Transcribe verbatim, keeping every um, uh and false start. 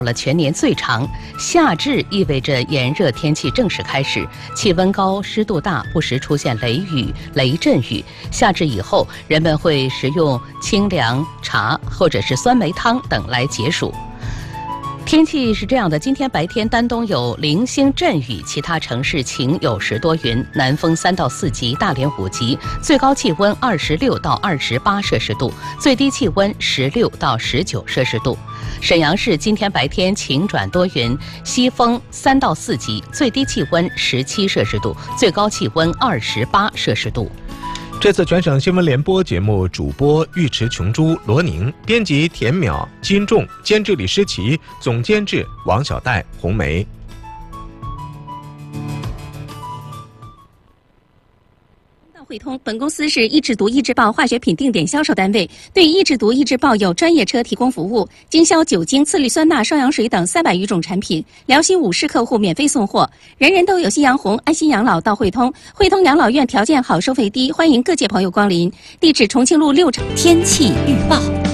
了全年最长，夏至意味着炎热天气正式开始，气温高，湿度大，不时出现雷雨、雷阵雨。夏至以后，人们会食用清凉茶或者是酸梅汤等来解暑。天气是这样的，今天白天丹东有零星阵雨，其他城市晴有时多云，南风三到四级，大连五级，最高气温二十六到二十八摄氏度，最低气温十六到十九摄氏度。沈阳市今天白天晴转多云，西风三到四级，最低气温十七摄氏度，最高气温二十八摄氏度。 这次全省新闻联播节目主播尉迟琼珠、罗宁，编辑田淼、金仲，监制李诗琪，总监制王小戴、红梅。 汇通本公司是益智毒益智报化学品定点销售单位，对益智毒益智报有专业车提供服务，经销酒精、次氯酸钠、双氧水等三百余种产品，辽西五市客户免费送货。人人都有夕阳红，安心养老到汇通。汇通养老院条件好，收费低，欢迎各界朋友光临。地址：重庆路六厂。 天气预报。